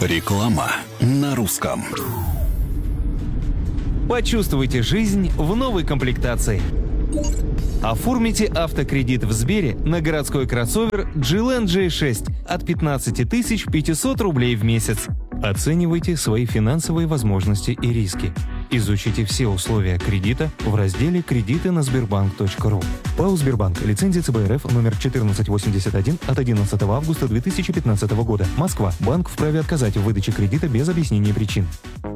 Реклама на русском. Почувствуйте жизнь в новой комплектации. Оформите автокредит в Сбере на городской кроссовер GLN J6 от 15 500 рублей в месяц. Оценивайте свои финансовые возможности и риски. Изучите все условия кредита в разделе «Кредиты на Sberbank.ru». ПАО «Сбербанк». Лицензия ЦБ РФ номер 1481 от 11 августа 2015 года. Москва. Банк вправе отказать в выдаче кредита без объяснения причин.